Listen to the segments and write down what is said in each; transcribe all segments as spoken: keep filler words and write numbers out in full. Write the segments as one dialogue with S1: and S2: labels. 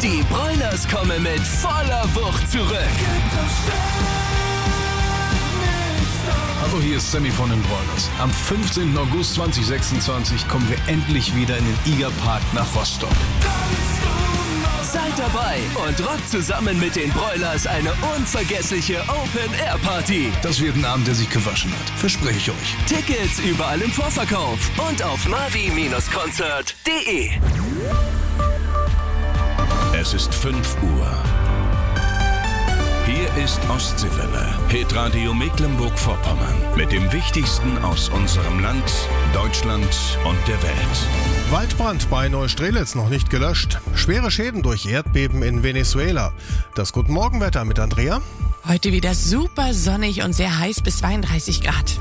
S1: Die Broilers kommen mit voller Wucht zurück.
S2: Hallo, hier ist Sammy von den Broilers. Am fünfzehnten August zweitausendsechsundzwanzig kommen wir endlich wieder in den Igerpark nach Rostock.
S1: Seid dabei und rockt zusammen mit den Broilers eine unvergessliche Open-Air-Party.
S2: Das wird ein Abend, der sich gewaschen hat. Verspreche ich euch.
S1: Tickets überall im Vorverkauf und auf mavi Bindestrich konzert punkt de.
S3: Es ist fünf Uhr. Hier ist Ostseewelle, Hitradio Mecklenburg-Vorpommern. Mit dem Wichtigsten aus unserem Land, Deutschland und der Welt.
S4: Waldbrand bei Neustrelitz noch nicht gelöscht. Schwere Schäden durch Erdbeben in Venezuela. Das Guten Morgenwetter mit Andrea.
S5: Heute wieder super sonnig und sehr heiß bis zweiunddreißig Grad.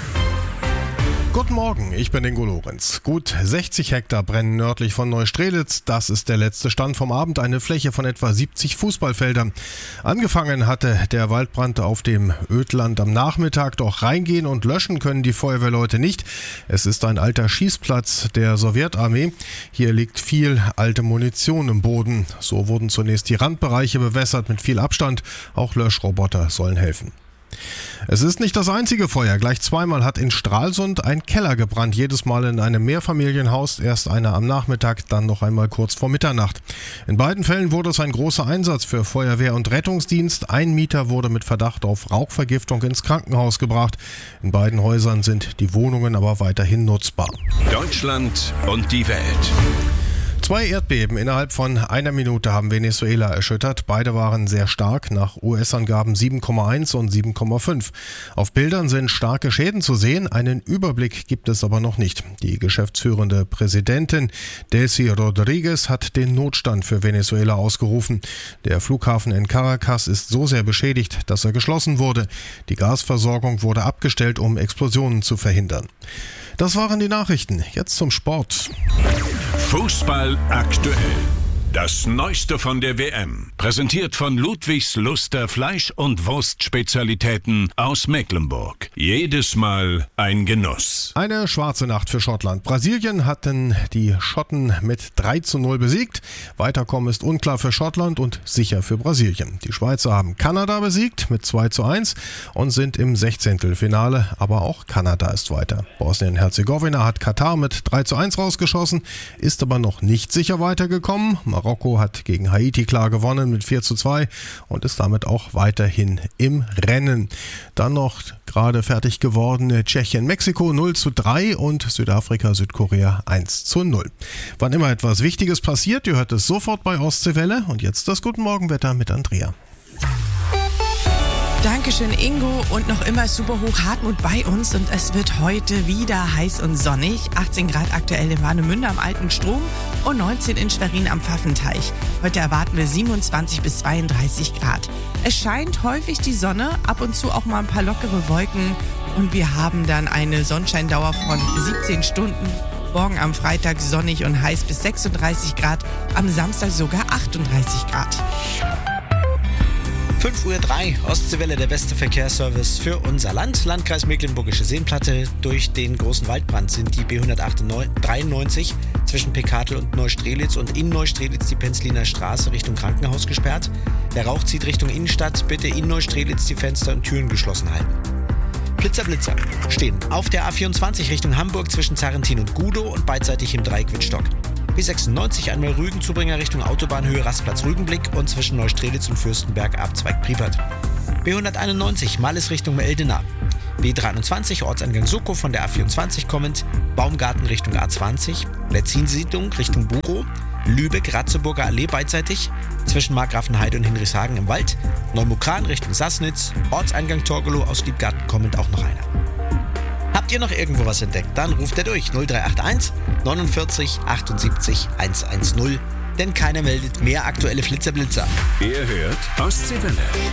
S4: Guten Morgen, ich bin Ingo Lorenz. Gut sechzig Hektar brennen nördlich von Neustrelitz. Das ist der letzte Stand vom Abend, eine Fläche von etwa siebzig Fußballfeldern. Angefangen hatte der Waldbrand auf dem Ödland am Nachmittag, doch reingehen und löschen können die Feuerwehrleute nicht. Es ist ein alter Schießplatz der Sowjetarmee. Hier liegt viel alte Munition im Boden. So wurden zunächst die Randbereiche bewässert mit viel Abstand. Auch Löschroboter sollen helfen. Es ist nicht das einzige Feuer. Gleich zweimal hat in Stralsund ein Keller gebrannt. Jedes Mal in einem Mehrfamilienhaus. Erst einer am Nachmittag, dann noch einmal kurz vor Mitternacht. In beiden Fällen wurde es ein großer Einsatz für Feuerwehr und Rettungsdienst. Ein Mieter wurde mit Verdacht auf Rauchvergiftung ins Krankenhaus gebracht. In beiden Häusern sind die Wohnungen aber weiterhin nutzbar.
S3: Deutschland und die Welt.
S4: Zwei Erdbeben innerhalb von einer Minute haben Venezuela erschüttert. Beide waren sehr stark, nach U S-Angaben sieben Komma eins und sieben Komma fünf. Auf Bildern sind starke Schäden zu sehen, einen Überblick gibt es aber noch nicht. Die geschäftsführende Präsidentin Delcy Rodriguez hat den Notstand für Venezuela ausgerufen. Der Flughafen in Caracas ist so sehr beschädigt, dass er geschlossen wurde. Die Gasversorgung wurde abgestellt, um Explosionen zu verhindern. Das waren die Nachrichten. Jetzt zum Sport.
S3: Fußball aktuell. Das Neueste von der W M. Präsentiert von Ludwigs Luster Fleisch- und Wurstspezialitäten aus Mecklenburg. Jedes Mal ein Genuss.
S4: Eine schwarze Nacht für Schottland. Brasilien hatten die Schotten mit drei zu null besiegt. Weiterkommen ist unklar für Schottland und sicher für Brasilien. Die Schweizer haben Kanada besiegt mit zwei zu eins und sind im Sechzehntelfinale. Aber auch Kanada ist weiter. Bosnien-Herzegowina hat Katar mit drei zu eins rausgeschossen, ist aber noch nicht sicher weitergekommen. Marokko hat gegen Haiti klar gewonnen mit vier zu zwei und ist damit auch weiterhin im Rennen. Dann noch gerade fertig gewordene Tschechien-Mexiko null zu drei und Südafrika-Südkorea eins zu null. Wann immer etwas Wichtiges passiert, ihr hört es sofort bei Ostseewelle. Und jetzt das Guten Morgenwetter mit Andrea.
S5: Dankeschön, Ingo. Und noch immer super hoch Hartmut bei uns. Und es wird heute wieder heiß und sonnig. achtzehn Grad aktuell in Warnemünde am Alten Strom und neunzehn in Schwerin am Pfaffenteich. Heute erwarten wir siebenundzwanzig bis zweiunddreißig Grad. Es scheint häufig die Sonne, ab und zu auch mal ein paar lockere Wolken. Und wir haben dann eine Sonnenscheindauer von siebzehn Stunden. Morgen am Freitag sonnig und heiß bis sechsunddreißig Grad. Am Samstag sogar achtunddreißig Grad.
S6: fünf Uhr drei, Ostseewelle, der beste Verkehrsservice für unser Land. Landkreis Mecklenburgische Seenplatte. Durch den großen Waldbrand sind die B hundertdreiundneunzig zwischen Pekatel und Neustrelitz und in Neustrelitz die Penzliner Straße Richtung Krankenhaus gesperrt. Der Rauch zieht Richtung Innenstadt. Bitte in Neustrelitz die Fenster und Türen geschlossen halten. Blitzer, Blitzer stehen auf der A vierundzwanzig Richtung Hamburg zwischen Zarrentin und Gudow und beidseitig im Dreieck Wittstock. B sechsundneunzig einmal Rügen-Zubringer Richtung Autobahnhöhe Rastplatz Rügenblick und zwischen Neustrelitz und Fürstenberg Abzweig Priepert. B hunderteinundneunzig Malles Richtung Eldena. B dreiundzwanzig Ortseingang Suckow von der A vierundzwanzig kommend, Baumgarten Richtung A zwanzig, Letzin-Siedlung Richtung Buchow, Lübeck Ratzeburger Allee beidseitig, zwischen Markgrafenheide und Hinrichshagen im Wald, Neumukran Richtung Sassnitz, Ortseingang Torgelow aus Liebgarten kommend auch noch einer. Habt ihr noch irgendwo was entdeckt? Dann ruft er durch null drei acht eins neunundvierzig achtundsiebzig hundertzehn, denn keiner meldet mehr aktuelle Flitzerblitzer.
S3: Ihr hört Ostseewelle.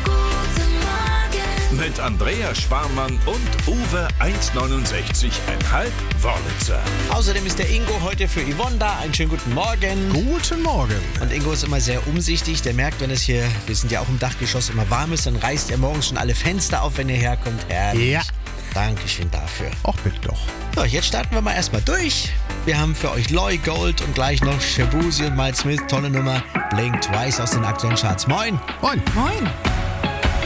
S3: Mit Andrea Sparmann und Uwe eins neunundsechzig Komma fünf Wörlitzer.
S6: Außerdem ist der Ingo heute für Yvonne da. Einen schönen guten Morgen.
S4: Guten Morgen.
S6: Und Ingo ist immer sehr umsichtig. Der merkt, wenn es hier, wir sind ja auch im Dachgeschoss, immer warm ist, dann reißt er morgens schon alle Fenster auf, wenn er herkommt. Herrlich.
S4: Ja.
S6: Dankeschön dafür.
S4: Auch bitte doch.
S6: So, jetzt starten wir mal erstmal durch. Wir haben für euch Loy Gold und gleich noch Shabuzi und Miles Smith. Tolle Nummer. Blink Twice aus den aktuellen Charts. Moin!
S4: Moin!
S5: Moin!